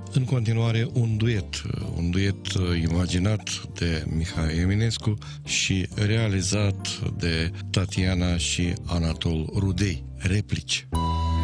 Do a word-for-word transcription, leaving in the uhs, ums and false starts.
În continuare, un duet, un duet imaginat de Mihai Eminescu și realizat de Tatiana și Anatol Rudei. Replici.